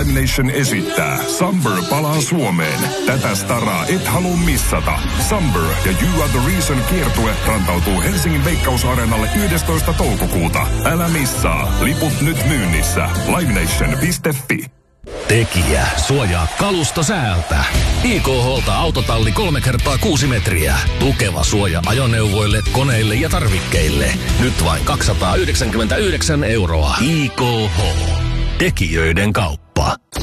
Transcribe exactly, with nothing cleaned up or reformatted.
Live Nation esittää Summer palaa Suomeen. Tätä staraa et halua missata. Summer ja You Are The Reason -kiertue rantautuu Helsingin Veikkausareenalle yhdestoista toukokuuta. Älä missaa. Liput nyt myynnissä. livenation piste fi. Tekijä suojaa kalusto säältä. I K H:lta autotalli kolme kertaa kuusi metriä. Tukeva suoja ajoneuvoille, koneille ja tarvikkeille. Nyt vain kaksisataayhdeksänkymmentäyhdeksän euroa. I K H. Tekijöiden kauppa.